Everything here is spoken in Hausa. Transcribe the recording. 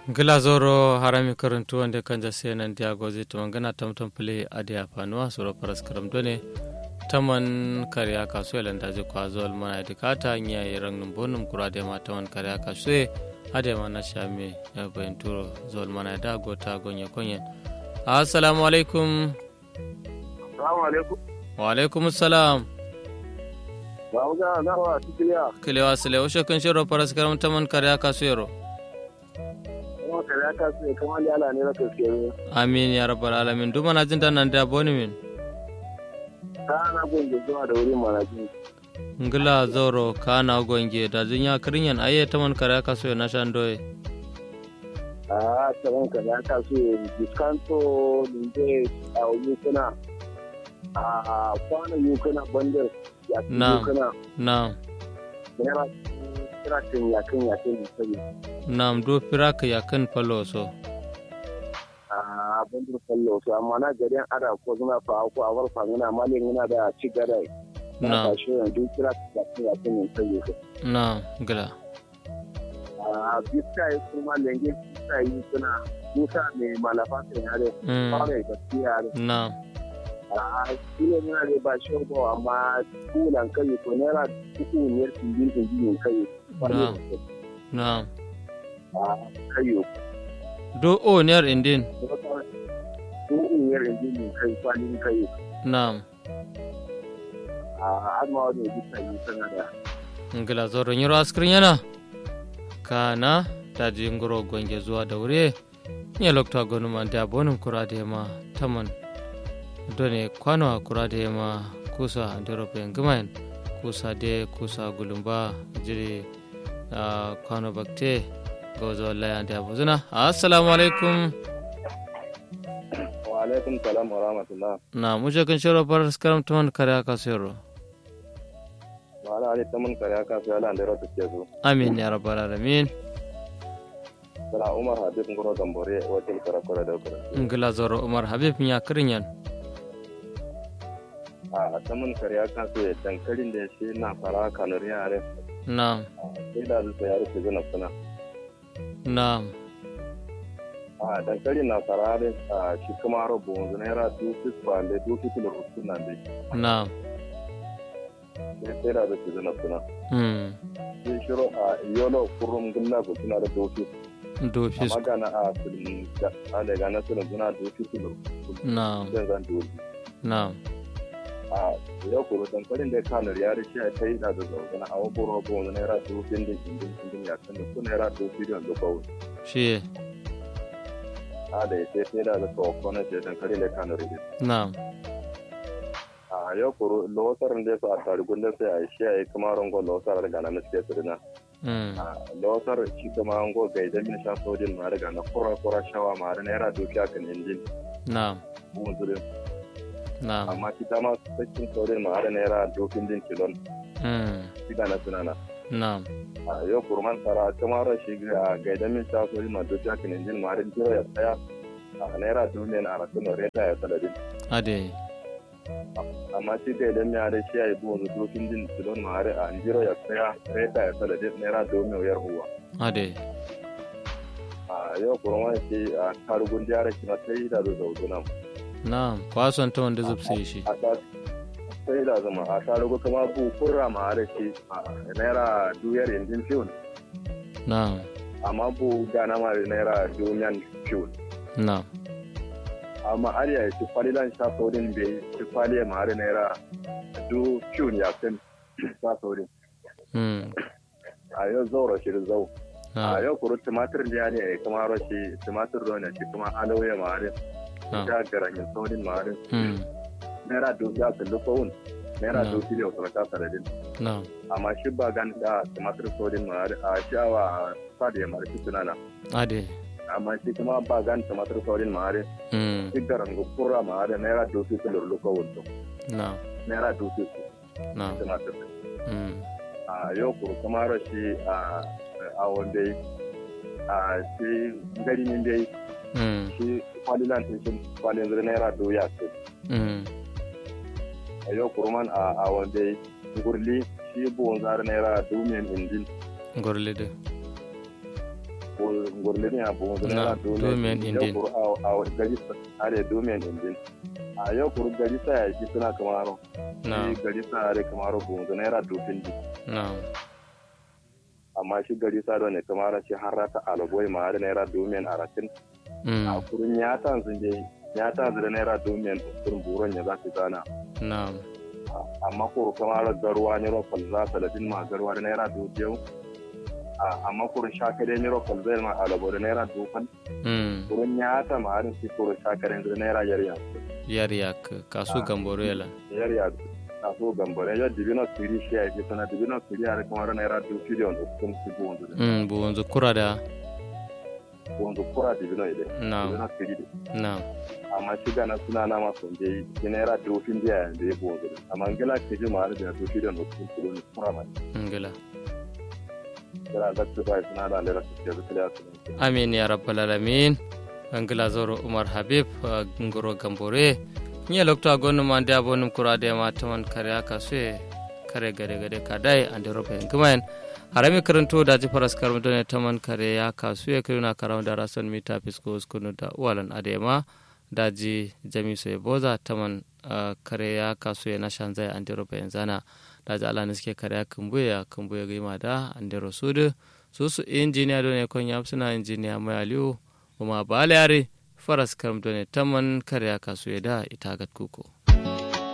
Glazoro harami karantu wanda kan jase nan diago zai ta magana tamtam fili a diya fanuwa suro faras karam done taman kariya kasu yalan da zai kwazo almana edikata nya yi rangin bonum kura da ma taman kariya kasu hade ma na shame ya bayan turo zol mana da gota gonye konyen. Assalamu alaikum. Assalamu alaikum. Wa alaikum assalam. Ba mu ga nawa tikiliya. Kilewa sile o shekan shiro faras karam taman kariya kasu yaro. Kariya kasu kamar yala ne na gaskiya. Amin ya rabbal alamin. Duma na jin nan da boni min. Kana gonge zuwa da wurin maraji. Ngila zoro kana gonge da jinya kirinyan aye taman kariya kasu na shandoye. Taman kariya kasu diskanto ninde a wani kuna kwana yukuna bandar ya yukuna. Na. Naira firakin yakin misali. Nam do firaka yakin faloso. Bandar faloso amma na garin ada ko suna fa ko a warfa yana malin yana da ci gada. Na. Shi yanzu firakin yakin misali. Na gila. Bisa yi kuma lenge bisa yi suna musa mai malafa kan yare. Ba mai gaskiya yare. Na. Ile yana da ba shi ko amma kulan kai ko naira uku ne indin kai. Na. Kayo. Do o near indin. Do o indin kai kwalin kayo. Na. Amma wani bisa yi suna da. Ngila zoro nyiro askrin yana. Kana ta jingoro gonge zuwa da wuri. Nye lokta gonu man da bonum kura da ma taman. Done kwano kura da ma kusa andirope ngamain. Kusa de kusa gulumba jiri kwano bakte gozo laya da buzuna. Assalamu alaikum. Wa alaikum salam wa rahmatullah. Na muje kan shiro bar skaram taman kare aka sayro. Wala ali taman kare aka sayro ala andero to kezo. Amin ya rabbal alamin. Sala Umar Habib ngoro dambore wakil karakora da kora. Ngila zoro Umar Habib ya kirinyan. A taman kare aka sayro dankalin da shi na fara kanuri yare. Na. Sai da zuwa yare ke zuna suna. Na. Dankali na sarare shi kuma rabu wanzu naira 250 da 250 rukun nan dai. Na. Sai da zuwa zuna suna. Sai shiro a yolo kurum gunna ko suna da dofi. Dofi. Magana a filin da ale gana suna zuna dofi rukun. Na. Sai zan dofi. Na. Yau kuro dankalin da kanar ya rishi a ta yi da zaune a wani rabu wanzu naira 250 ya kan da su naira 250 da bawu. Shi. Da ya sai da zuwa kwana ce dankalin da kanar ya. Na. Yau kuro lawasar da su a tarigun da sai a yi shi a yi kuma rangon lawasar daga na suke sirina. Lawasar shi kuma rango ga idan min sha sojin ma daga na kura shawa ma da naira dukiya kan injin. Na. Bunzurin. Na. Amma shi dama sakin sojin ma da naira dokin din kilon. Shi da na sunana. Na. Yau kurman tsara kuma rashi ga idan min sha sojin ma dukiya kan injin ma da jiro ya tsaya a naira duniyan a rasu na reta ya saladin. Ade. Amma shi ga idan ya da shi ya yi buwan dokin din kilon ma a jiro ya tsaya reta ya saladin naira domin wayar huwa. Ade. Yau kurman shi a karugun jihar kina ta yi da zaudunan. Na. Kwason ta wanda zubse shi. Sai da zama a karugu kuma bu kurra ma da shi naira duyar injin fiyon. Na. Amma bu gana ma naira duniyan fiyon. Na. Amma ariya ya ci kwalilan sha saurin bai ci kwaliya ma da naira du fiyon ya kan sha saurin. A yau zaura shi da zau. A yau kuru tumatir da ya ne ya kuma rashi tumatir da wani shi kuma alauya ma da ya garanyin saurin ma da. Naira dubu ya kalli kowun naira dubu da wasu raka saradin. Amma shi ba gan da tumatir saurin ma da a shawa fadi ya mara shi tunana. Ade. Amma shi kuma ba gan tumatir saurin ma da shi garan gukura ma da naira dubu da lullu kowun to. Naira dubu tumatir. Yau kuru kuma rashi a wanda shi garin dai shi kwalilan shi kwalin zira naira dubu ya ce. Yau kuruman a wanda gurli shi buwan zara naira dubu injin. Gurli da. ngurlin ya bu da naira domin indin a gari are domin indin a yau kuru gari sa ya ji suna kamaro gari sa are kamaro bu da naira domin din amma shi gari sa da ne kamara shi harata alboy ma da naira domin aratin a kurun ya tan sun je ya ta da naira domin kurun buron ya za su gana amma kuru kamara garwa ne rofal za su ladin ma garwa da naira domin amma kurun shakare ne rofal zai ma alabo da naira domin kurun ya ta ma harin shi kurun shakare da naira yariya kasu gamboro yala yariya kasu gamboro ya dibino siri shi ya fi sana dibino siri ya kamar naira domin kun su buwanzu kura da wanda kura da bino ile na siri na amma shiga na suna na masu je naira domin da ya da yabo gudu amma ngila ke ji ma da domin da nufin kilo ne kura mai ngila kira da su bai suna da lera su ke da su amin ya rabbal alamin ngila zoro umar habib ngoro gambore nye lokta gonu man da bonum kura da ma taman kare aka so kare gade kadai ande robe ngumen harami karanto da ji faras karam da taman kare ya kasu ya kiruna karam da rason mita fisko skunu da walan adema daji jamiso ya boza taman kare ya kasu ya nashan zai ande robe yanzana daji ala niske kare ya kumbuya gima da ande rosudu susu injiniya ne kon yamsuna injiniya mai aliyu kuma balare faras karam da taman kare ya kasu ya da ita gat kuko